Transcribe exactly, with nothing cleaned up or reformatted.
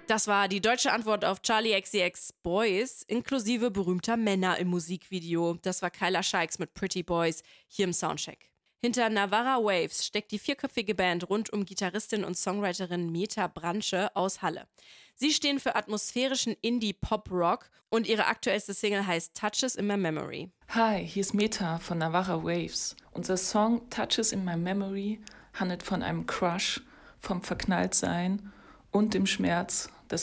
Das war die deutsche Antwort auf Charli X C X Boys, inklusive berühmter Männer im Musikvideo. Das war Kyla Scheiks mit Pretty Boys hier im Soundcheck. Hinter Navarra Waves steckt die vierköpfige Band rund um Gitarristin und Songwriterin Meta Branche aus Halle. Sie stehen für atmosphärischen Indie-Pop-Rock und ihre aktuellste Single heißt Touches in My Memory. Hi, hier ist Meta von Navarra Waves. Unser Song Touches in My Memory handelt von einem Crush, vom Verknalltsein und dem Schmerz